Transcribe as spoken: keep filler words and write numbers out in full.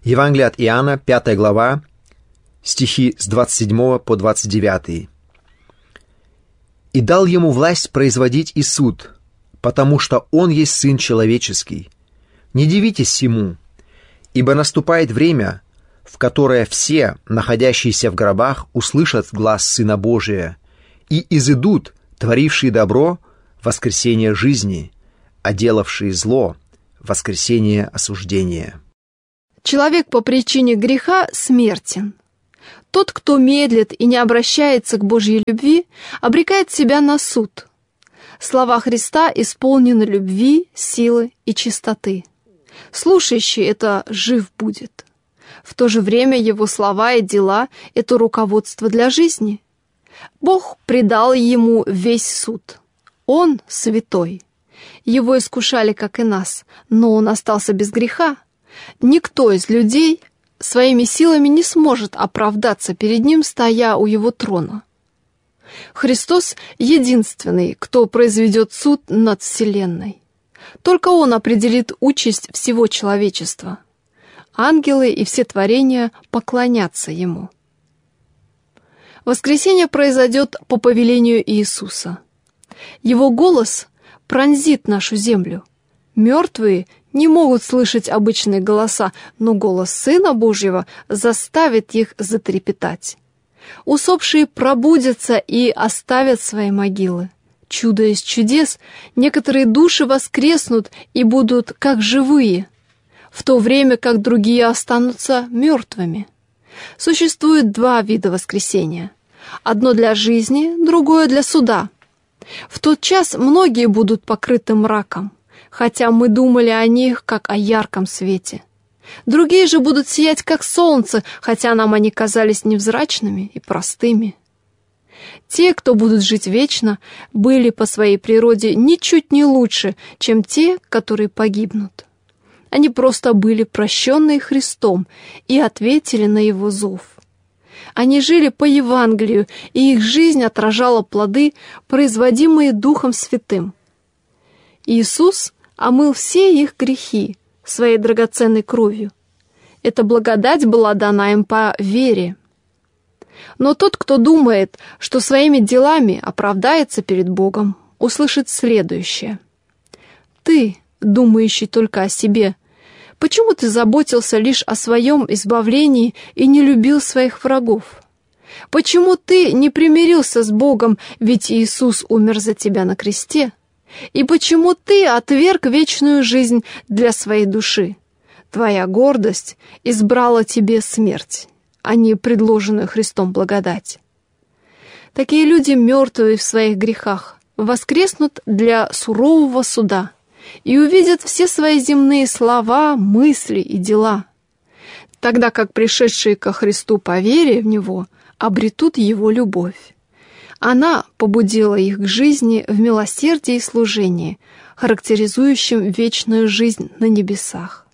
Евангелие от Иоанна, пятая глава, стихи с двадцать седьмого по двадцать девятый. «И дал ему власть производить и суд, потому что он есть Сын Человеческий. Не дивитесь сему, ибо наступает время, в которое все, находящиеся в гробах, услышат глас Сына Божия, и изыдут, творившие добро, воскресение жизни, а делавшие зло, воскресение осуждения». Человек по причине греха смертен. Тот, кто медлит и не обращается к Божьей любви, обрекает себя на суд. Слова Христа исполнены любви, силы и чистоты. Слушающий это жив будет. В то же время его слова и дела — это руководство для жизни. Бог предал ему весь суд. Он святой. Его искушали, как и нас, но он остался без греха. Никто из людей своими силами не сможет оправдаться перед ним, стоя у его трона. Христос единственный, кто произведет суд над вселенной. Только Он определит участь всего человечества. Ангелы и все творения поклонятся Ему. Воскресение произойдет по повелению Иисуса. Его голос пронзит нашу землю. Мертвые не могут слышать обычные голоса, но голос Сына Божьего заставит их затрепетать. Усопшие пробудятся и оставят свои могилы. Чудо из чудес, некоторые души воскреснут и будут как живые, в то время как другие останутся мертвыми. Существует два вида воскресения. Одно для жизни, другое для суда. В тот час многие будут покрыты мраком, хотя мы думали о них, как о ярком свете. Другие же будут сиять, как солнце, хотя нам они казались невзрачными и простыми. Те, кто будут жить вечно, были по своей природе ничуть не лучше, чем те, которые погибнут. Они просто были прощенные Христом и ответили на Его зов. Они жили по Евангелию, и их жизнь отражала плоды, производимые Духом Святым. Иисус омыл все их грехи своей драгоценной кровью. Эта благодать была дана им по вере. Но тот, кто думает, что своими делами оправдается перед Богом, услышит следующее. «Ты, думающий только о себе, почему ты заботился лишь о своем избавлении и не любил своих врагов? Почему ты не примирился с Богом, ведь Иисус умер за тебя на кресте? И почему ты отверг вечную жизнь для своей души? Твоя гордость избрала тебе смерть, а не предложенную Христом благодать». Такие люди, мертвые в своих грехах, воскреснут для сурового суда и увидят все свои земные слова, мысли и дела, тогда как пришедшие ко Христу по вере в Него обретут Его любовь. Она побудила их к жизни в милосердии и служении, характеризующем вечную жизнь на небесах.